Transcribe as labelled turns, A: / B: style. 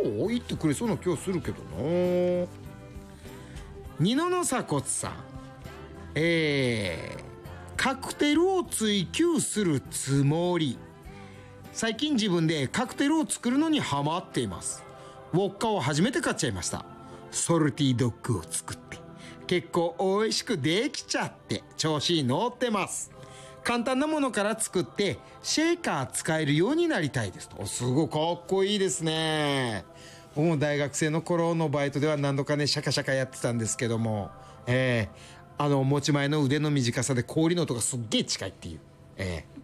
A: 言ってくれそうな気はするけどな。二野の鎖骨さん、カクテルを追求するつもり。最近自分でカクテルを作るのにハマっています。ウォッカを初めて買っちゃいました。ソルティドッグを作って結構美味しくできちゃって調子に乗ってます。簡単なものから作ってシェーカー使えるようになりたいですと。すごいかっこいいですね。僕も大学生の頃のバイトでは何度かねシャカシャカやってたんですけども、持ち前の腕の短さで氷の音がすっげえ近いっていう、